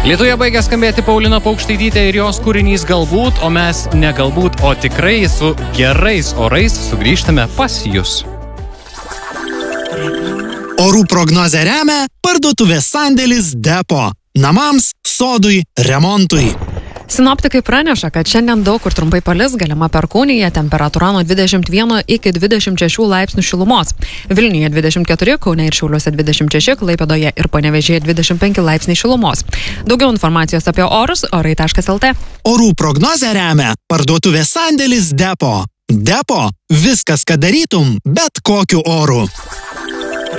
Lietuvoje baigė skambėti Paulina Paukštaitytė ir jos kūrinys Galbūt, o mes ne galbūt, o tikrai su gerais orais sugrįžtame pas jus. Orų prognozę remia parduotuvės sandėlis Depo. Namams, sodui, remontui. Sinoptikai praneša, kad šiandien daug kur trumpai palis, galima perkūnija, temperatūra nuo 21 iki 26 laipsnių šilumos. Vilniuje 24, Kaune ir Šiauliuose 26, Klaipėdoje ir Panevėžyje 25 laipsniai šilumos. Daugiau informacijos apie orus orai.lt. Orų prognozę remia parduotuvės sandėlis Depo. Depo – viskas, ką darytum, bet kokiu oru.